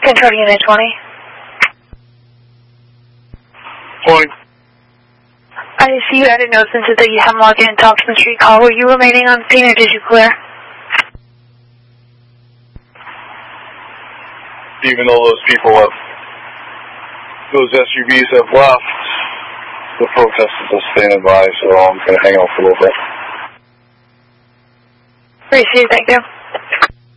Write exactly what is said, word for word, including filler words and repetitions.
Control Unit twenty. Morning. I see you added notes into the Hemlock and Thompson Street call. Were you remaining on scene or did you clear? Even though those people have, those S U Vs have left, the protest is still standing by, so I'm going to hang out for a little bit. Appreciate it, thank you.